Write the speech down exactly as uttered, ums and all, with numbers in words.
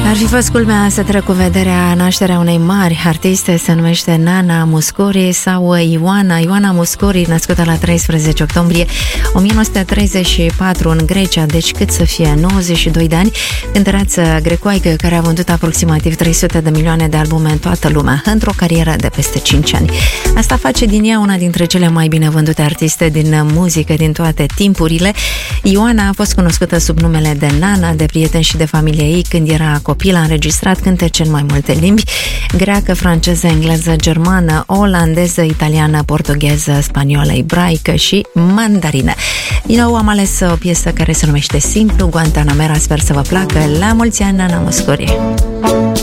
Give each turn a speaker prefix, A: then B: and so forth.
A: Ar fi fost culmea să trec cu vederea nașterea unei mari artiste, se numește Nana Mouskouri sau Ioana. Ioana Mouskouri, născută la treisprezece octombrie o mie nouă sute treizeci și patru în Grecia, deci cât să fie, nouăzeci și doi de ani, cântăreață grecoaică care a vândut aproximativ trei sute de milioane de albume în toată lumea, într-o carieră de peste cinci ani. Asta face din ea una dintre cele mai bine vândute artiste din muzică din toate timpurile. Ioana a fost cunoscută sub numele de Nana de prieteni și de familie ei când era copil, a înregistrat cântece în mai multe limbi: greacă, franceză, engleză, germană, olandeză, italiană, portugheză, spaniolă, ebraică și mandarină. Din nou am ales o piesă care se numește simplu, Guantanamera, sper să vă placă. La mulți ani, Nana Mouskouri!